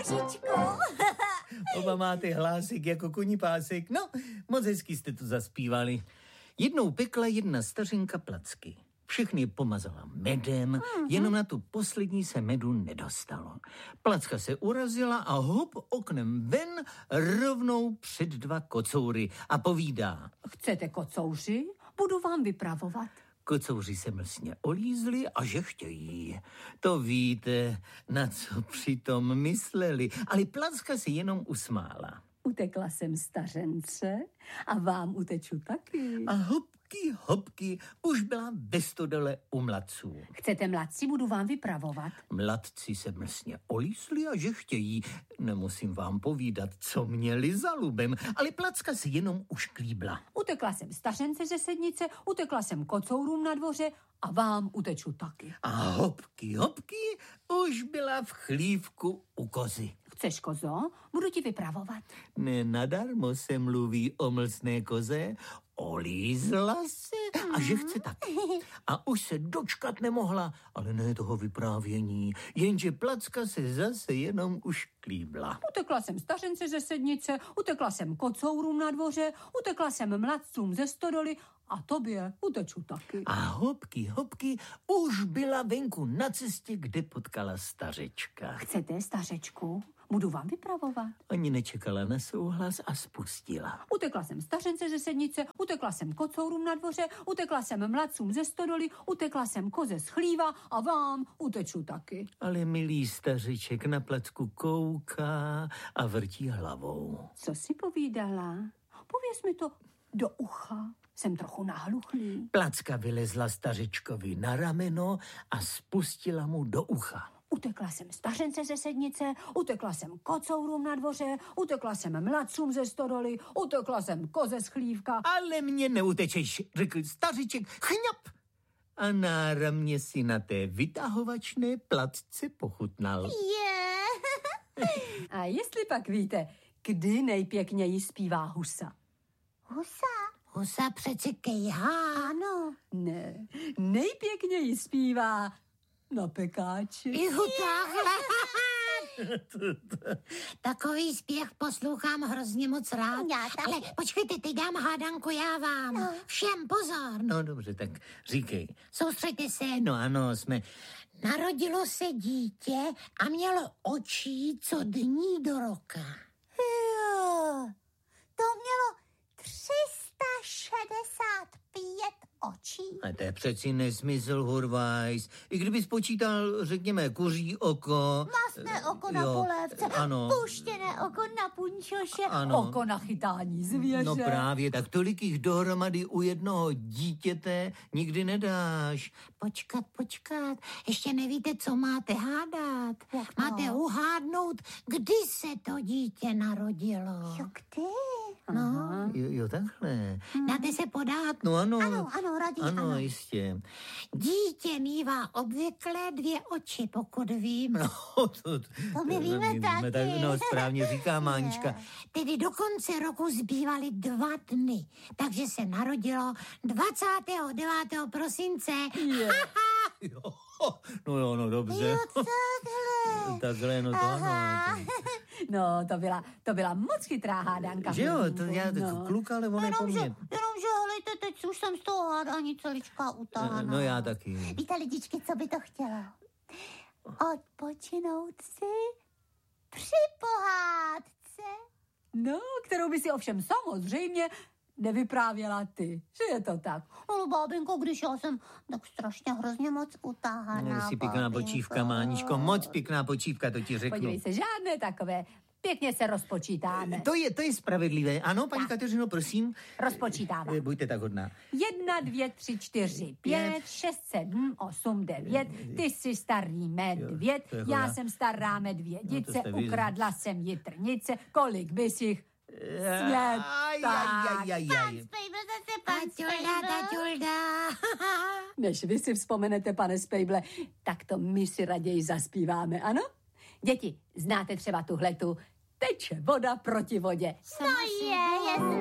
Stařičku. Oba máte hlásek jako kunipásek. No, moc hezky jste to zaspívali. Jednou pekla jedna stařenka placky. Všechny pomazala medem, jenom na tu poslední se medu nedostalo. Placka se urazila a hop oknem ven rovnou před dva kocoury a povídá. Chcete kocouři? Budu vám vypravovat. Kocouři se mlsně olízli a že chtějí. To víte, na co přitom mysleli, ale Placka si jenom usmála. Utekla jsem stařence a vám uteču taky. A hopky, už byla ve stodole u mladců. Chcete mladci, budu vám vypravovat. Mladci se mlsně olízli a že chtějí. Nemusím vám povídat, co měli za lubem, ale Placka si jenom ušklíbla. Utekla jsem stařence ze sednice, utekla jsem kocourům na dvoře a vám uteču taky. A hopky, už byla v chlívku u kozy. Chceš, kozo? Budu ti vypravovat. Ne nadarmo se mluví o mlsné koze. Olízla se a že chce taky. A už se dočkat nemohla, ale ne toho vyprávění. Jenže Placka se zase jenom ušklíbla. Utekla jsem stařence ze sednice, utekla jsem kocourům na dvoře, utekla jsem mladcům ze stodoly a tobě uteču taky. A hopky, už byla venku na cestě, kde potkala stařečka. Chcete, stařečku? Budu vám vypravovat. Ani nečekala na souhlas a spustila. Utekla jsem stařence ze sednice, utekla jsem kocourům na dvoře, utekla jsem mladcům ze stodoly, utekla jsem koze z chlíva a vám uteču taky. Ale milý stařeček na Placku kouká a vrtí hlavou. Co si povídala? Pověz mi to do ucha. Jsem trochu nahluchlý. Placka vylezla stařečkovi na rameno a spustila mu do ucha. Utekla jsem stařence ze sednice, utekla jsem kocourům na dvoře, utekla jsem mladcům ze stodoly, utekla jsem koze z chlívka. Ale mě neutečeš, řekl stařeček, chňap! A náramně si na té vytahovačné placce pochutnal. A jestli pak víte, kdy nejpěkněji zpívá husa? Husa přeci kejhá. Ano. Ne, nejpěkněji zpívá na pekáči. Ihu takhle. Takový zpěv poslouchám hrozně moc rád. Ale počkejte, teď dám hádanku já vám. No. Všem pozor. No dobře, tak říkej. Soustřeďte se. No ano, jsme... Narodilo se dítě a mělo očí co dní do roka. Jo, to mělo 365 očí. A to je přeci nesmysl, Hurvajs. I kdyby spočítal, řekněme, kuří oko... Masné oko na polévce, ano. puštěné oko na punčoše, ano. Oko na chytání zvěře. No právě, tak tolik jich dohromady u jednoho dítěte nikdy nedáš. Počkat, ještě nevíte, co máte hádat. Máte uhádnout, kdy se to dítě narodilo. Jo, kdy? No. Jo, takhle. Dáte se podát? No ano. Ano, raději ano. Ano, jistě. Dítě mívá obvykle 2 oči, pokud vím. No, to my víme taky. No, správně říká Mánička. Tedy do konce roku zbývaly 2 dny, takže se narodilo 29. prosince. Jo. No dobře. Jo, takhle. Takhle, no to ano. No, to byla moc chytrá hádanka. Že jo, to já kluk, ale on je po mně. Jenomže, helejte, teď už jsem z toho hádání celička utáhla. No já taky. Víte, lidičky, co by to chtělo? Odpočinout si při pohádce. No, kterou by si ovšem samozřejmě nevyprávěla ty, že je to tak. Ale bábinko, když já jsem tak strašně hrozně moc utáhaná. Jsi pěkná počívka, Máničko, moc pěkná počívka, to ti řeknu. Podívej se, žádné takové. Pěkně se rozpočítáme. To je spravedlivé. Ano, paní Kateřino, prosím. Rozpočítáme. Buďte tak hodná. 1, 2, 3, 4, 5, 6, 7, 8, 9. Ty jsi starý medvěd, já jsem stará medvědice, ukradla jsem ji trnice, kolik bys jich svět. Pan Spejble zase, pan Spejble. Než vy si vzpomenete, pane Spejble, tak to my si raději zaspíváme, ano? Děti, znáte třeba tuhletu Teče voda proti vodě. No je